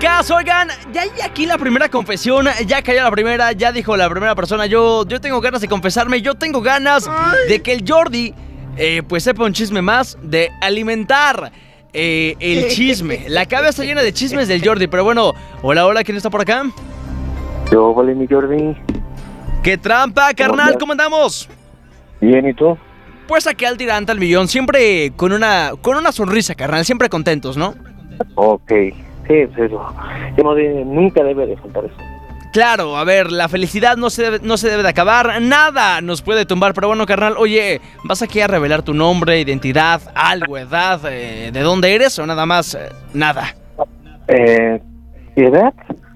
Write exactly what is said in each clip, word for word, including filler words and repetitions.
chicas, oigan, ya hay aquí la primera confesión, ya cayó la primera, ya dijo la primera persona, yo, yo tengo ganas de confesarme, yo tengo ganas Ay. de que el Jordi, eh, pues sepa un chisme más, de alimentar eh, el chisme. La cabeza llena de chismes del Jordi, pero bueno, hola, hola, ¿quién está por acá? Yo, vale, mi Jordi. ¡Qué trampa, carnal! ¿Cómo andamos? Bien, ¿y tú? Pues aquí al tirante al millón, siempre con una, con una sonrisa, carnal, siempre contentos, ¿no? Ok, sí, es eso. No de, nunca debe de faltar eso. Claro, a ver, la felicidad no se debe, no se debe de acabar, nada nos puede tumbar, pero bueno, carnal, oye, ¿vas aquí a revelar tu nombre, identidad, algo, edad, eh, de dónde eres o nada más, eh, nada? Eh, edad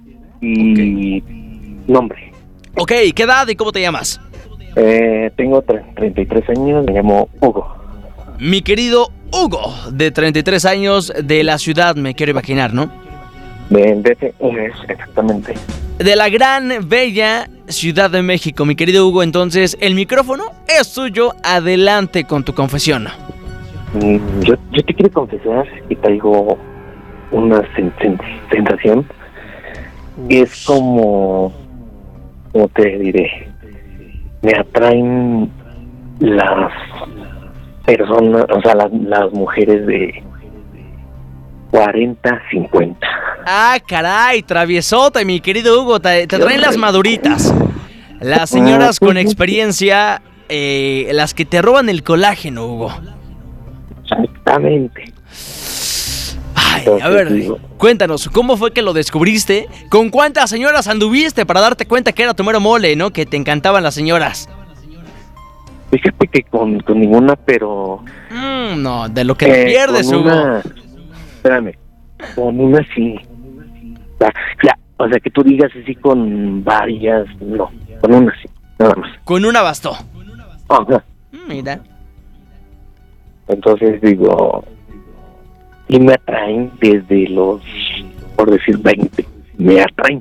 y okay. nombre. Ok, ¿qué edad y cómo te llamas? Eh, tengo treinta y tres años, me llamo Hugo. Mi querido Hugo, de treinta y tres años, de la ciudad, me quiero imaginar, ¿no? De D F, exactamente. De la gran, bella Ciudad de México, mi querido Hugo. Entonces, el micrófono es tuyo. Adelante con tu confesión. Mm, yo, yo te quiero confesar que traigo una sen- sen- sensación. Uf. Es como, ¿cómo te diré? Me atraen las personas, o sea, las, las mujeres de cuarenta, cincuenta. Ah, caray, traviesota, mi querido Hugo, te, te traen las maduritas. Las señoras con experiencia, eh, las que te roban el colágeno, Hugo. Exactamente. Ay, a ver, cuéntanos, ¿cómo fue que lo descubriste? ¿Con cuántas señoras anduviste para darte cuenta que era tu mero mole, no? Que te encantaban las señoras. Fíjate que con, con ninguna, pero... Mm, no, de lo que te eh, pierdes, con Hugo. Una, espérame, con una sí. O sea, ya, o sea, que tú digas así con varias, no, con una sí, nada más. Con una bastó. Ajá. Mira. Entonces digo, y me atraen desde los, por decir veinte, me atraen.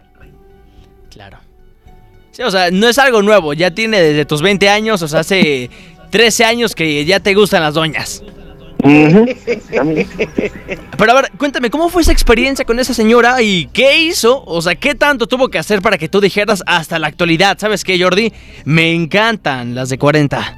Claro. Sí, o sea, no es algo nuevo, ya tiene desde tus veinte años, o sea, hace trece años que ya te gustan las doñas. Uh-huh. Pero a ver, cuéntame, ¿cómo fue esa experiencia con esa señora y qué hizo? O sea, ¿qué tanto tuvo que hacer para que tú dijeras hasta la actualidad? ¿Sabes qué, Jordi? Me encantan las de cuarenta.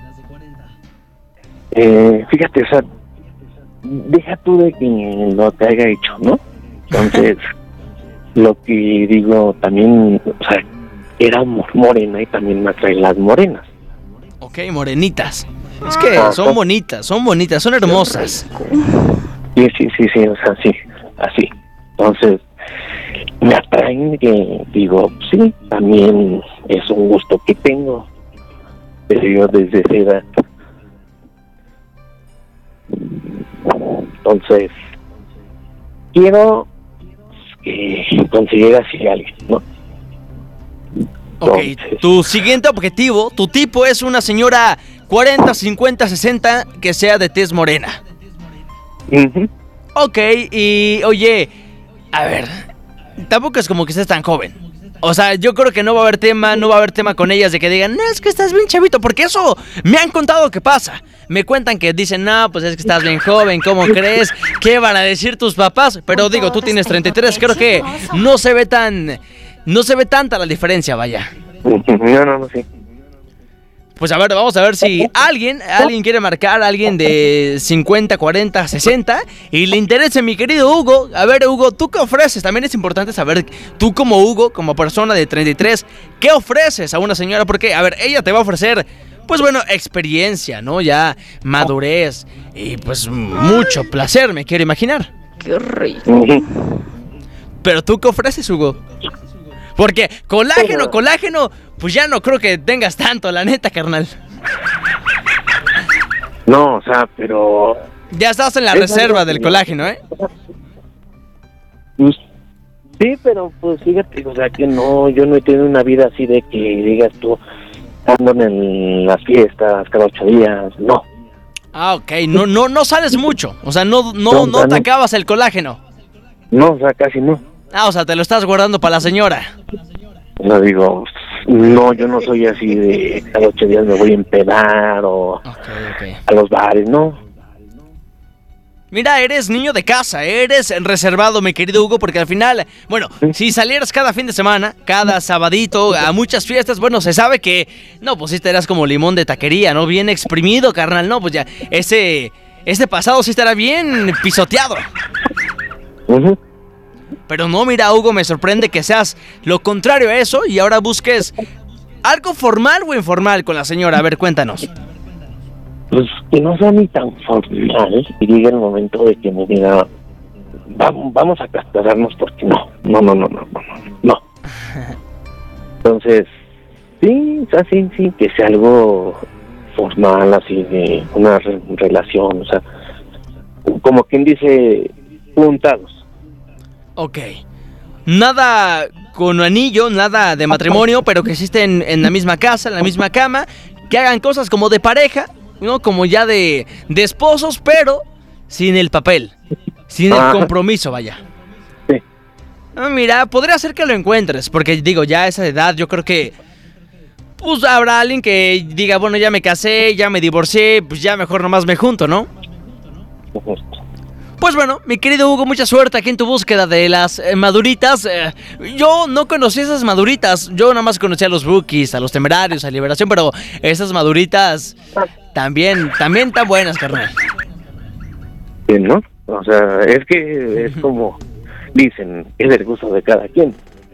Eh, fíjate, o sea, deja tú de que lo te haya hecho, ¿no? Entonces, lo que digo también, o sea, era morena y también me atraen las morenas. Ok, morenitas. Es que son bonitas, son bonitas, son hermosas. Sí, sí, sí, sí, o sea, sí, así. Entonces, me atraen que digo, sí, también es un gusto que tengo, pero yo desde esa edad. Entonces, quiero que consiguieras así a alguien, ¿no? Ok, tu siguiente objetivo, tu tipo es una señora cuarenta, cincuenta, sesenta que sea de tez morena. Uh-huh. Ok, y oye, a ver, tampoco es como que estés tan joven. O sea, yo creo que no va a haber tema, no va a haber tema con ellas de que digan, no, es que estás bien chavito, porque eso me han contado que pasa. Me cuentan que dicen, no, pues es que estás bien joven, ¿cómo crees? ¿Qué van a decir tus papás? Pero digo, tú tienes treinta y tres, creo que no se ve tan... No se ve tanta la diferencia, vaya. No, no, no, sí. Pues a ver, vamos a ver si alguien, alguien quiere marcar a alguien de cincuenta, cuarenta, sesenta y le interesa, mi querido Hugo. A ver, Hugo, ¿tú qué ofreces? También es importante saber, tú como Hugo, como persona de treinta y tres, ¿qué ofreces a una señora? Porque, a ver, ella te va a ofrecer, pues bueno, experiencia, ¿no? Ya madurez y pues mucho placer, me quiero imaginar. Qué rico. Pero ¿tú qué ofreces, Hugo? Porque colágeno, colágeno, pues ya no creo que tengas tanto, la neta, carnal. No, o sea, pero... Ya estás en la reserva del colágeno, ¿eh? Pues, sí, pero pues fíjate, o sea, que no, yo no he tenido una vida así de que digas tú, ando en las fiestas cada ocho días, no. Ah, ok, no, no, no sales mucho, o sea, no, no, no te acabas el colágeno. No, o sea, casi no. Ah, o sea, te lo estás guardando para la señora. No digo, no, yo no soy así de cada ocho días me voy a empedar o okay, okay. a los bares, no. Mira, eres niño de casa, eres reservado, mi querido Hugo, porque al final, bueno, si salieras cada fin de semana, cada sabadito, a muchas fiestas, bueno, se sabe que, no, pues sí estarás como limón de taquería, ¿no? Bien exprimido, carnal, no, pues ya, ese, ese pasado sí estará bien pisoteado. Uh-huh. Pero no, mira, Hugo, me sorprende que seas lo contrario a eso y ahora busques algo formal o informal con la señora. A ver, cuéntanos. Pues que no sea ni tan formal y llega el momento de que me diga, vamos, vamos a casarnos porque no, no, no, no, no, no, no. Entonces, sí, o sea, sí, sí, que sea algo formal, así de una re- relación, o sea, como quien dice, juntados. Ok. Nada con anillo, nada de matrimonio, pero que existen en la misma casa, en la misma cama, que hagan cosas como de pareja, ¿no? Como ya de, de esposos, pero sin el papel, sin el Ajá. compromiso, vaya. Sí. Ah, mira, podría ser que lo encuentres, porque digo, ya a esa edad yo creo que pues habrá alguien que diga, bueno, ya me casé, ya me divorcié, pues ya mejor nomás me junto, ¿no? Pues bueno, mi querido Hugo, mucha suerte aquí en tu búsqueda de las eh, maduritas. Eh, yo no conocí esas maduritas, yo nada más conocía a los Bookies, a los Temerarios, a Liberación, pero esas maduritas también, también están buenas, carnal. Bien, ¿no? O sea, es que es como dicen, es del gusto de cada quien.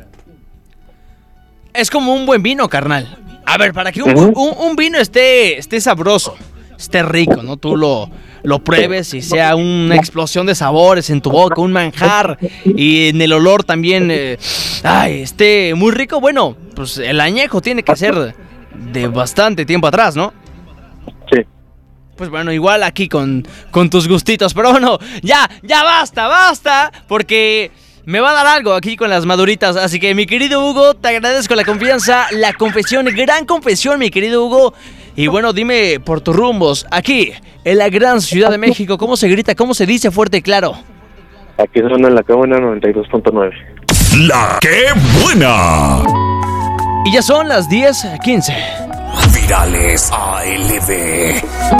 Es como un buen vino, carnal. A ver, para que un, Ujú. un, un vino esté, esté sabroso, esté rico, ¿no? Tú lo, lo pruebes y sea una explosión de sabores en tu boca, un manjar, y en el olor también, eh, ay, esté muy rico. Bueno, pues el añejo tiene que ser de bastante tiempo atrás, ¿no? Sí. Pues bueno, igual aquí con, con tus gustitos, pero bueno, ya, ya basta, basta, porque me va a dar algo aquí con las maduritas. Así que, mi querido Hugo, te agradezco la confianza, la confesión, gran confesión, mi querido Hugo. Y bueno, dime por tus rumbos, aquí, en la gran Ciudad de México, ¿cómo se grita, cómo se dice fuerte y claro? Aquí suena en la cámara noventa y dos punto nueve. ¡La qué buena! Y ya son las diez quince. Virales A L B.